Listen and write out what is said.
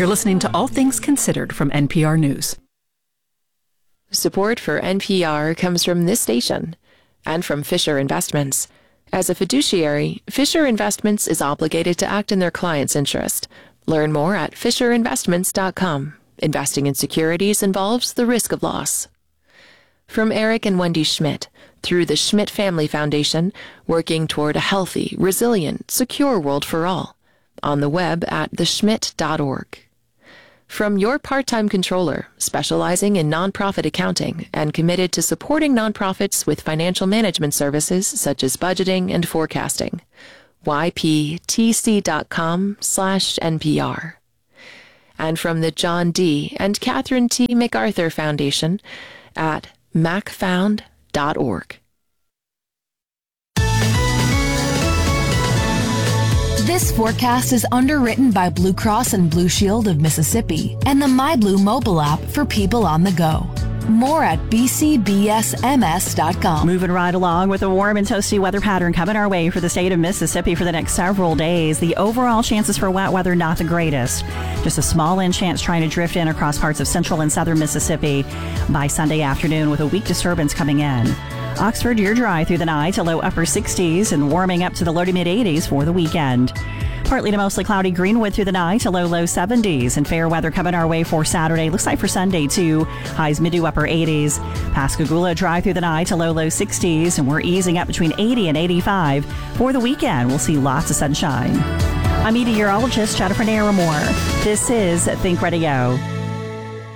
You're listening to All Things Considered from NPR News. Support for NPR comes from this station and from Fisher Investments. As a fiduciary, Fisher Investments is obligated to act in their client's interest. Learn more at fisherinvestments.com. Investing in securities involves the risk of loss. From Eric and Wendy Schmidt, through the Schmidt Family Foundation, working toward a healthy, resilient, secure world for all. On the web at theschmidt.org. From your part-time controller, specializing in nonprofit accounting and committed to supporting nonprofits with financial management services such as budgeting and forecasting. yptc.com/NPR. And from the John D. and Catherine T. MacArthur Foundation at macfound.org. This forecast is underwritten by Blue Cross and Blue Shield of Mississippi and the MyBlue mobile app for people on the go. More at bcbsms.com. Moving right along with a warm and toasty weather pattern coming our way for the state of Mississippi for the next several days. The overall chances for wet weather not the greatest. Just a small in chance trying to drift in across parts of central and southern Mississippi by Sunday afternoon with a weak disturbance coming in. Oxford, you're dry through the night to low upper 60s and warming up to the low to mid 80s for the weekend. Partly to mostly cloudy Greenwood through the night to low 70s, and fair weather coming our way for Saturday. Looks like for Sunday too. Highs mid to upper 80s. Pascagoula dry through the night to low 60s, and we're easing up between 80 and 85. For the weekend, we'll see lots of sunshine. I'm meteorologist Jennifer Naramore. This is Think Radio.